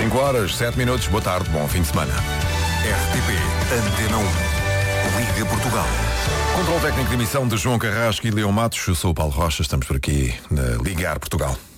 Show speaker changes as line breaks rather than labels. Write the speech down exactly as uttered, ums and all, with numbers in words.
cinco horas, sete minutos, boa tarde, bom fim de semana.
R T P Antena um, Liga Portugal.
Controle técnico de emissão de João Carrasco e Leão Matos. Eu sou o Paulo Rocha, estamos por aqui na Ligar Portugal.